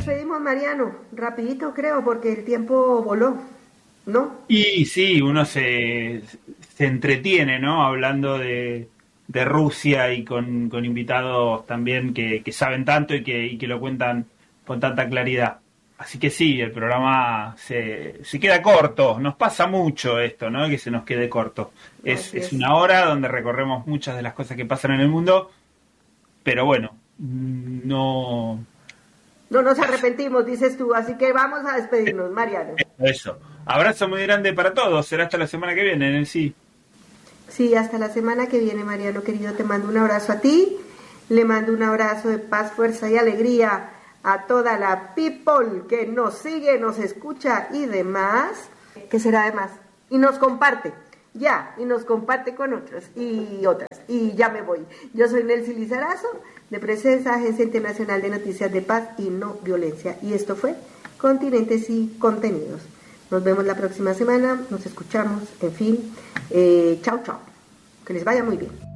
despedimos, Mariano. Rapidito, creo, porque el tiempo voló, ¿no? Y sí, uno se entretiene, ¿no? Hablando de Rusia y con invitados también que saben tanto y que lo cuentan con tanta claridad. Así que sí, el programa se queda corto. Nos pasa mucho esto, ¿no? Que se nos quede corto. Así Es es. una hora donde recorremos muchas de las cosas que pasan en el mundo, pero bueno, no. No nos arrepentimos, dices tú, así que vamos a despedirnos, Mariano. Eso. Abrazo muy grande para todos. Será hasta la semana que viene, en el sí. Sí, hasta la semana que viene, Mariano querido, te mando un abrazo a ti, le mando un abrazo de paz, fuerza y alegría a toda la people que nos sigue, nos escucha y demás, que será demás, y nos comparte, y nos comparte con otros y otras, y ya me voy. Yo soy Nelcy Lizarazo, de Presencia, Agencia Internacional de Noticias de Paz y No Violencia, y esto fue Continentes y Contenidos. Nos vemos la próxima semana, nos escuchamos, en fin, chao, chao. Que les vaya muy bien.